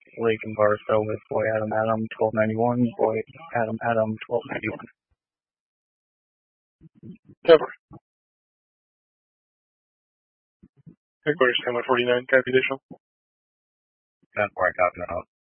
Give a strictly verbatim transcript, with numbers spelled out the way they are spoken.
Lake and Barstow with Boy Adam Adam twelve ninety-one, Boy Adam Adam twelve ninety-one. Cover. Headquarters ten one forty-nine, copy additional. That's where I got it out.